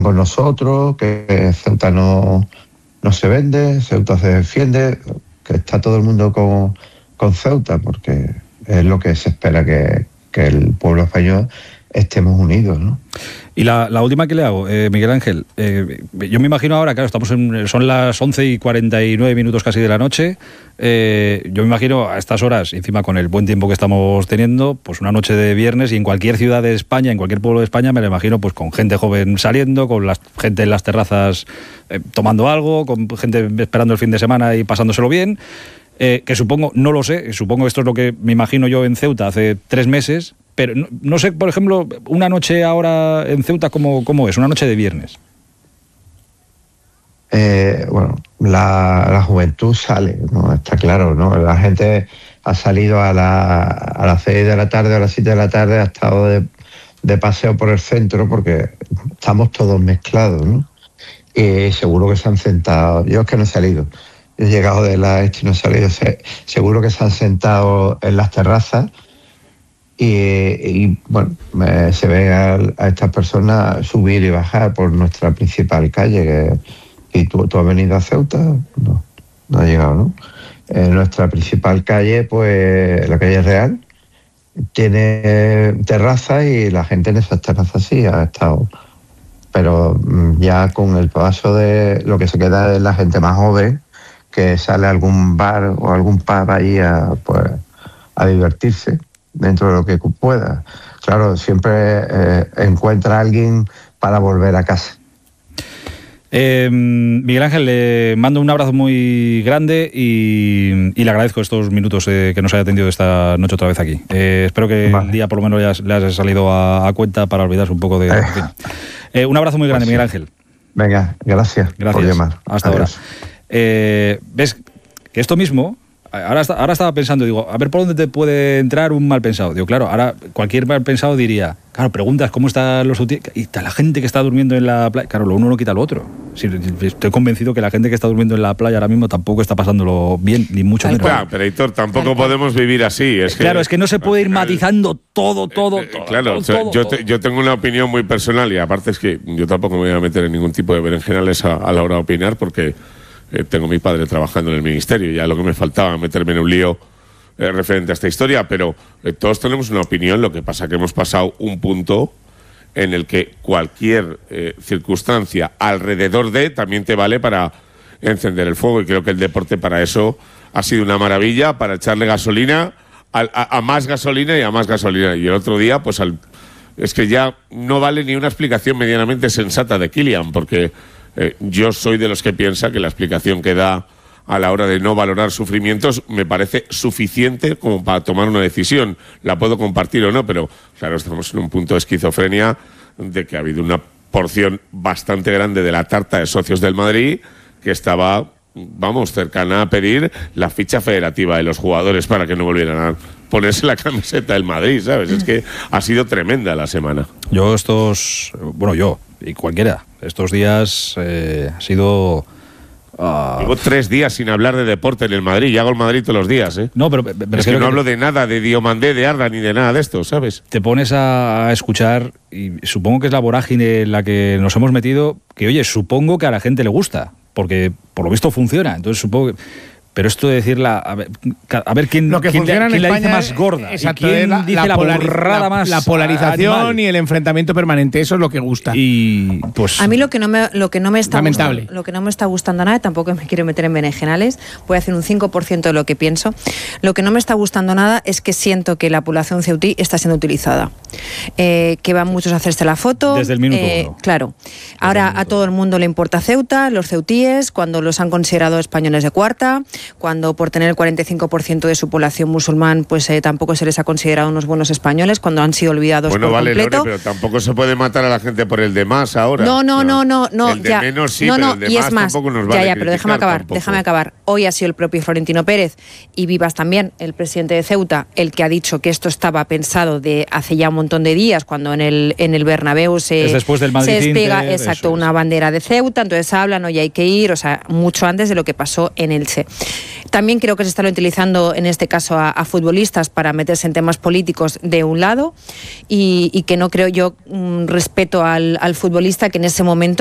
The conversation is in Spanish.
con nosotros, que Ceuta no se vende, Ceuta se defiende, que está todo el mundo con Ceuta, porque es lo que se espera, que el pueblo español estemos unidos, ¿no? Y la última que le hago, Miguel Ángel, yo me imagino ahora, claro, son las 11:49 casi de la noche, yo me imagino a estas horas, encima con el buen tiempo que estamos teniendo, pues una noche de viernes, y en cualquier ciudad de España, en cualquier pueblo de España, me lo imagino pues con gente joven saliendo, con gente en las terrazas tomando algo, con gente esperando el fin de semana y pasándoselo bien, que supongo, no lo sé, supongo que esto es lo que me imagino yo en Ceuta hace 3 meses, pero no sé, por ejemplo, una noche ahora en Ceuta, ¿cómo es? Una noche de viernes. Bueno, la juventud sale, ¿no? Está claro, ¿no? La gente ha salido a las 6 de la tarde, a las 7 de la tarde, ha estado de paseo por el centro, porque estamos todos mezclados, ¿no? Y seguro que se han sentado. Yo es que no he salido. He llegado de la y no he salido. Seguro que se han sentado en las terrazas. Y bueno, se ve a estas personas subir y bajar por nuestra principal calle. ¿Y tú has venido a Ceuta? No ha llegado, ¿no? Nuestra principal calle, pues la calle Real, tiene terrazas, y la gente en esas terrazas sí ha estado. Pero ya con el paso de lo que se queda es la gente más joven, que sale a algún bar o algún pub ahí a divertirse dentro de lo que pueda. Claro, siempre encuentra a alguien para volver a casa. Miguel Ángel, le mando un abrazo muy grande y le agradezco estos minutos que nos haya atendido esta noche otra vez aquí. Espero que el día por lo menos le haya salido a cuenta para olvidarse un poco de... En fin. Un abrazo muy grande, Miguel Ángel. Venga, gracias por llamar. Hasta Adiós. Ahora. ¿Ves que esto mismo... Ahora estaba pensando, digo, a ver por dónde te puede entrar un mal pensado. Digo, claro, ahora cualquier mal pensado diría, claro, preguntas cómo están los UTI y la gente que está durmiendo en la playa. Claro, lo uno no quita lo otro. Sí, estoy convencido que la gente que está durmiendo en la playa ahora mismo tampoco está pasándolo bien, ni mucho menos. Claro, pero Héctor, tampoco podemos vivir así. Claro, es que no se puede ir matizando todo. Claro, yo tengo una opinión muy personal, y aparte es que yo tampoco me voy a meter en ningún tipo de berenjenales a la hora de opinar, porque tengo a mi padre trabajando en el ministerio, ya lo que me faltaba meterme en un lío referente a esta historia, pero todos tenemos una opinión. Lo que pasa que hemos pasado un punto en el que cualquier circunstancia alrededor de también te vale para encender el fuego, y creo que el deporte para eso ha sido una maravilla, para echarle gasolina a más gasolina y a más gasolina. Y el otro día, pues es que ya no vale ni una explicación medianamente sensata de Kylian, porque yo soy de los que piensa que la explicación que da a la hora de no valorar sufrimientos me parece suficiente como para tomar una decisión. La puedo compartir o no, pero claro, estamos en un punto de esquizofrenia de que ha habido una porción bastante grande de la tarta de socios del Madrid que estaba, cercana a pedir la ficha federativa de los jugadores para que no volvieran a ponerse la camiseta del Madrid, ¿sabes? Es que ha sido tremenda la semana. Yo y cualquiera, estos días ha sido... Llevo 3 días sin hablar de deporte en el Madrid, y hago el Madrid todos los días, ¿eh? No, pero es que no hablo de nada, de Diomandé, de Arda, ni de nada de esto, ¿sabes? Te pones a escuchar, y supongo que es la vorágine en la que nos hemos metido, que oye, supongo que a la gente le gusta, porque por lo visto funciona, entonces supongo que... Pero esto de decirla, a ver quién la dice más gorda, exacto, y quién dice la burrada más... La polarización animal. Y el enfrentamiento permanente, eso es lo que gusta. Y pues... A mí lo que no me está lamentable. Lo que no me está gustando nada, tampoco me quiero meter en berenjenales, voy a hacer un 5% de lo que pienso. Lo que no me está gustando nada es que siento que la población ceutí está siendo utilizada. Que van muchos a hacerse la foto. Desde el minuto uno. Claro. Ahora a todo el mundo le importa Ceuta, los ceutíes, cuando los han considerado españoles de cuarta, cuando por tener el 45% de su población musulmán, pues tampoco se les ha considerado unos buenos españoles, cuando han sido olvidados por completo. Lore, pero tampoco se puede matar a la gente por el de más ahora. No. El de menos sí, pero el de más tampoco nos vale. Pero déjame acabar. Hoy ha sido el propio Florentino Pérez, y Vivas también, el presidente de Ceuta, el que ha dicho que esto estaba pensado de hace ya un montón de días, cuando en el Bernabéu se despega una bandera de Ceuta, entonces hablan, hoy hay que ir, mucho antes de lo que pasó en Elche. También creo que se están utilizando en este caso a futbolistas para meterse en temas políticos de un lado y que no creo yo respeto al futbolista que en ese momento